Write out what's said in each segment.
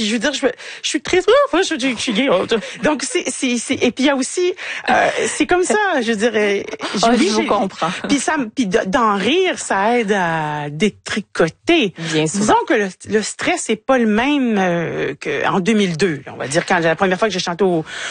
Puis je veux dire, je suis très je suis gay. Donc c'est et puis il y a aussi c'est comme ça, je dirais. Je vous comprends. Puis d'en rire, ça aide à détricoter. Bien souvent. Disons que le stress est pas le même qu'en 2002. On va dire quand la première fois que j'ai chanté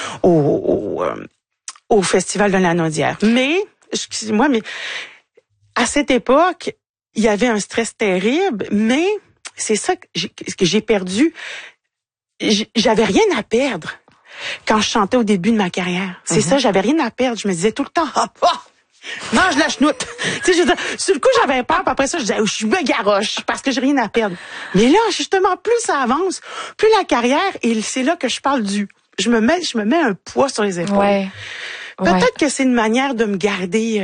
au Festival de la Naudière. Mais excusez-moi, mais à cette époque, il y avait un stress terrible, mais c'est ça que j'ai perdu. J'avais rien à perdre quand je chantais au début de ma carrière. C'est ça, j'avais rien à perdre. Je me disais tout le temps, mange la chenoute. Tu sais, sur le coup, j'avais peur, puis après ça, je disais, je me garoche parce que j'ai rien à perdre. Mais là, justement, plus ça avance, plus la carrière, et c'est là que je parle je me mets un poids sur les épaules. Ouais. Peut-être que c'est une manière de me garder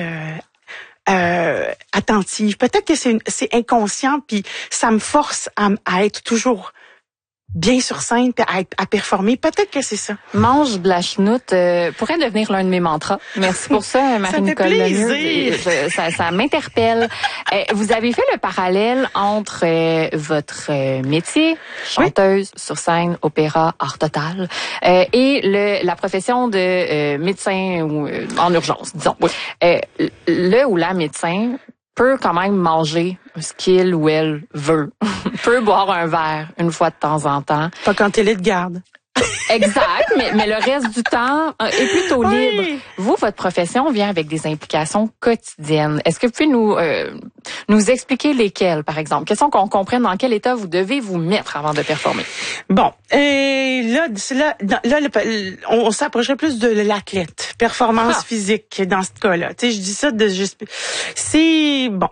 attentive. Peut-être que c'est inconscient, puis ça me force à être toujours bien sur scène, puis à performer. Peut-être que c'est ça. Mange de la chenoute pourrait devenir l'un de mes mantras. Merci pour ça, Marie-Nicole Lemieux. Ça m'interpelle. Vous avez fait le parallèle entre votre métier, chanteuse sur scène, opéra, art total, et la profession de médecin ou en urgence, disons. Oui. Le ou la médecin peut quand même manger ce qu'il ou elle veut. Peut boire un verre une fois de temps en temps. Pas quand t'es de garde. Exact, mais le reste du temps est plutôt libre. Vous, votre profession vient avec des implications quotidiennes. Est-ce que vous pouvez nous expliquer lesquelles, par exemple? Question qu'on comprenne dans quel état vous devez vous mettre avant de performer. Bon, et là, on s'approcherait plus de l'athlète, performance physique dans ce cas-là. Tu sais, je dis ça c'est bon.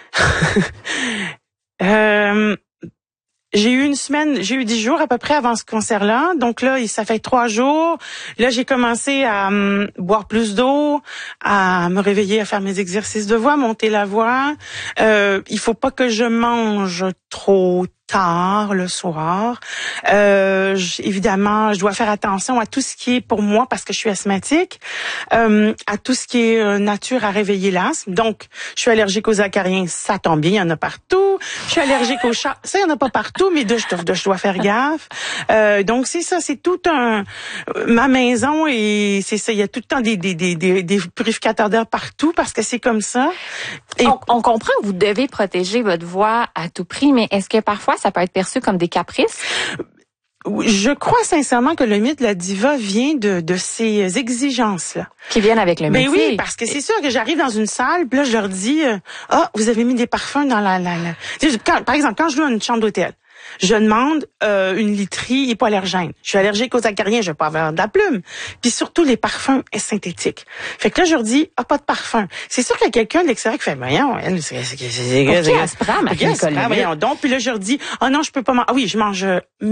J'ai eu 10 jours à peu près avant ce concert-là. Donc là, ça fait 3 jours. Là, j'ai commencé à boire plus d'eau, à me réveiller, à faire mes exercices de voix, monter la voix. Il faut pas que je mange trop tard le soir. Évidemment, je dois faire attention à tout ce qui est pour moi parce que je suis asthmatique, à tout ce qui est nature à réveiller l'asthme. Donc, je suis allergique aux acariens, ça tombe bien, il y en a partout. Je suis allergique aux chats, ça il y en a pas partout, mais je dois faire gaffe. Donc c'est ça, c'est tout ma maison et c'est ça, il y a tout le temps des purificateurs d'air partout parce que c'est comme ça. Et on comprend que vous devez protéger votre voix à tout prix, mais est-ce que parfois ça peut être perçu comme des caprices? Je crois sincèrement que le mythe de la diva vient de ces exigences-là. Qui viennent avec le métier. Mais oui, parce que c'est sûr que j'arrive dans une salle, puis là, je leur dis, vous avez mis des parfums dans la... Par exemple, quand je loue une chambre d'hôtel, je demande une literie hypoallergène. Je suis allergique aux acariens, je vais pas avoir de la plume. Puis surtout, les parfums sont synthétiques. Fait que là, je leur dis, pas de parfum. C'est sûr qu'il y a quelqu'un de l'extérieur qui fait, voyons, elle, c'est elle se prend, Marie-Nicole. Voyons donc. Puis là, je leur dis, non, je peux pas manger. Ah oui, je mange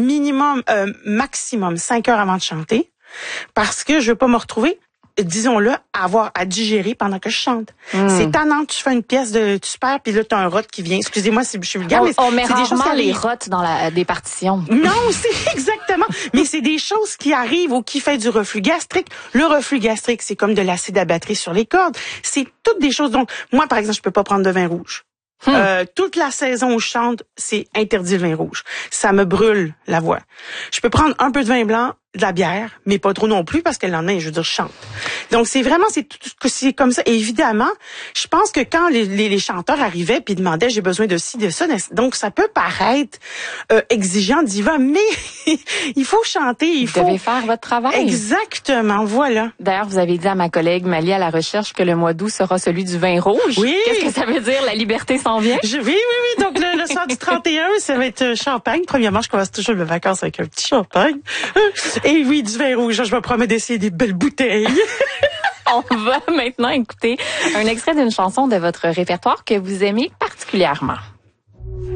maximum 5 heures avant de chanter parce que je veux pas me retrouver, disons-le, avoir à digérer pendant que je chante. C'est tannant, tu fais une pièce tu perds, puis là, t'as un rot qui vient. Excusez-moi si je suis vulgaire, mais on met c'est des choses qui les rots dans des partitions. Non, c'est exactement. Mais c'est des choses qui arrivent ou qui fait du reflux gastrique. Le reflux gastrique, c'est comme de l'acide à batterie sur les cordes. C'est toutes des choses. Donc, moi, par exemple, je peux pas prendre de vin rouge. Toute la saison où je chante, c'est interdit le vin rouge. Ça me brûle la voix. Je peux prendre un peu de vin blanc, de la bière, mais pas trop non plus parce que le lendemain, je veux dire, je chante. Donc c'est comme ça. Et évidemment, je pense que quand les chanteurs arrivaient puis demandaient j'ai besoin de ci, de ça, donc ça peut paraître exigeant, diva, mais il faut chanter, vous devez faire votre travail. Exactement, voilà. D'ailleurs, vous avez dit à ma collègue Malie à la recherche que le mois d'août sera celui du vin rouge. Oui. Qu'est-ce que ça veut dire? La liberté s'en vient? Oui. Donc le soir du 31, ça va être champagne. Premièrement, je commence toujours mes vacances avec un petit champagne. Et oui, du vin rouge. Je me promets d'essayer des belles bouteilles. On va maintenant écouter un extrait d'une chanson de votre répertoire que vous aimez particulièrement.